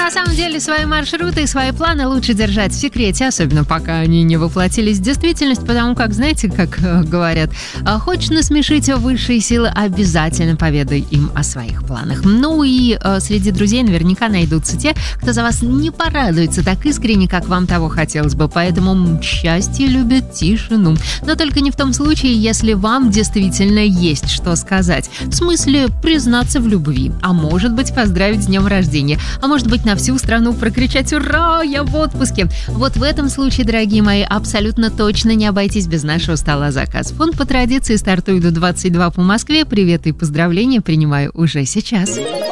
На самом деле, свои маршруты и свои планы лучше держать в секрете, особенно пока они не воплотились в действительность, потому как, знаете, как говорят, хочешь насмешить высшие силы, обязательно поведай им о своих планах. Ну и среди друзей наверняка найдутся те, кто за вас не порадуется так искренне, как вам того хотелось бы, поэтому счастье любит тишину. Но только не в том случае, если вам действительно есть что сказать. В смысле, признаться в любви, а может быть, поздравить с днем рождения, а может быть, на всю страну прокричать «Ура! Я в отпуске!». Вот в этом случае, дорогие мои, абсолютно точно не обойтись без нашего стола заказов. Он по традиции стартует до 22 по Москве. Привет и поздравления принимаю уже сейчас.